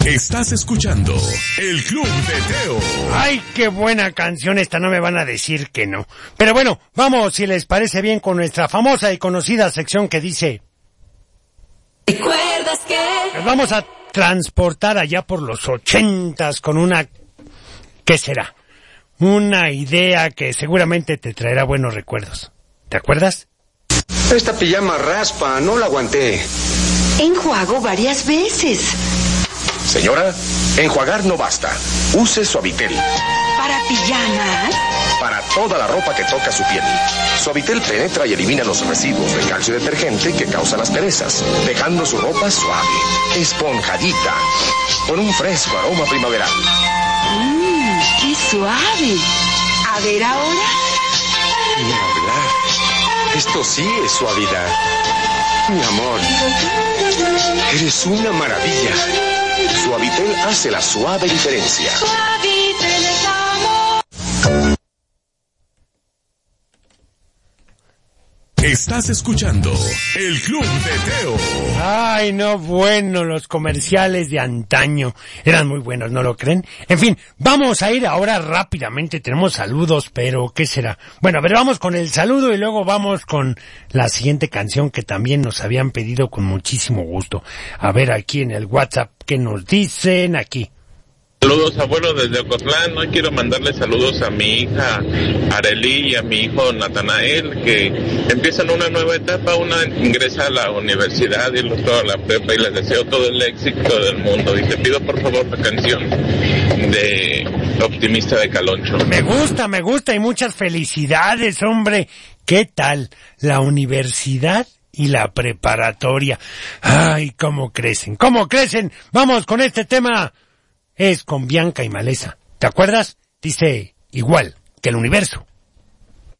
Estás escuchando El Club de Teo. Ay, qué buena canción esta, no me van a decir que no. Pero bueno, vamos, si les parece bien, con nuestra famosa y conocida sección que dice... ¿Recuerdas que...? Nos vamos a transportar allá por los 80s con una... ¿Qué será? Una idea que seguramente te traerá buenos recuerdos. ¿Te acuerdas? Esta pijama raspa, no la aguanté. Enjuago varias veces. Señora, enjuagar no basta. Use Suavitel. ¿Para pijamas? Para toda la ropa que toca su piel. Suavitel penetra y elimina los residuos de calcio detergente que causan las perezas, dejando su ropa suave, esponjadita, con un fresco aroma primaveral. ¡Qué suave! A ver ahora. Ni hablar. Esto sí es suavidad. Mi amor, eres una maravilla. Suavitel hace la suave diferencia. Suavitel es amor. Estás escuchando El Club de Teo. Ay, no, bueno, los comerciales de antaño eran muy buenos, ¿no lo creen? En fin, vamos a ir ahora rápidamente, tenemos saludos, pero ¿qué será? Bueno, a ver, vamos con el saludo y luego vamos con la siguiente canción que también nos habían pedido con muchísimo gusto. A ver aquí en el WhatsApp, ¿qué nos dicen aquí? Saludos, abuelo, desde Ocotlán. Hoy quiero mandarle saludos a mi hija Arely y a mi hijo Natanael, que empiezan una nueva etapa. Una ingresa a la universidad y el otro a la prepa, y les deseo todo el éxito del mundo. Y te pido por favor la canción de Optimista de Caloncho. Me gusta y muchas felicidades, hombre. ¿Qué tal la universidad y la preparatoria? Ay, cómo crecen. Vamos con este tema. Es con Bianca y Maleza. ¿Te acuerdas? Dice igual que el universo.